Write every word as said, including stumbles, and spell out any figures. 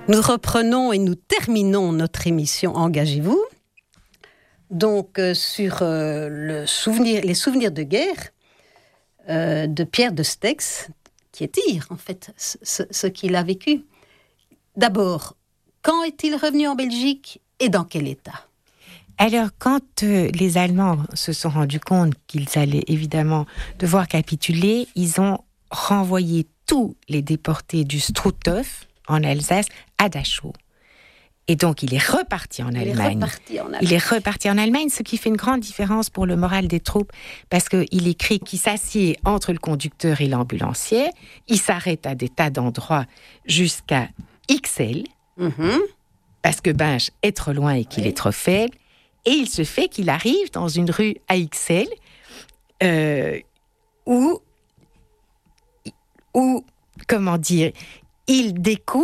Nous reprenons et nous terminons notre émission Engagez-vous. Donc euh, sur euh, le souvenir, les souvenirs de guerre euh, de Pierre de Stex, qui étire en fait ce, ce qu'il a vécu. D'abord, quand est-il revenu en Belgique et dans quel état ? Alors, quand euh, les Allemands se sont rendus compte qu'ils allaient évidemment devoir capituler, ils ont renvoyé tous les déportés du Struthof en Alsace à Dachau. Et donc, il est reparti en il Allemagne. Est reparti en Allemagne. Il est reparti en Allemagne, ce qui fait une grande différence pour le moral des troupes, parce qu'il écrit qu'il s'assied entre le conducteur et l'ambulancier, il s'arrête à des tas d'endroits jusqu'à Ixelles, mm-hmm. parce que Binche est trop loin et qu'il oui. est trop faible, et il se fait qu'il arrive dans une rue à Ixelles, euh, où, où, comment dire, il découvre